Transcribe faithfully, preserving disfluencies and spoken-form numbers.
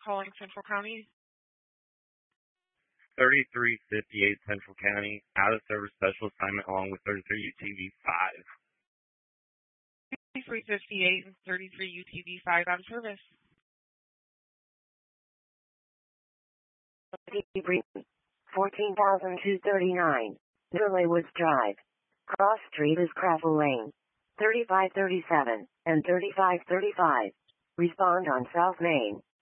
calling Central County. thirty-three fifty-eight Central County, out of service special assignment along with thirty-three U T V five. thirty-three fifty-eight and thirty-three U T V five out of service. fourteen thousand two hundred thirty-nine, Durley Woods Drive. Cross Street is Cravel Lane. thirty-five thirty-seven and thirty-five thirty-five. Respond on South Main.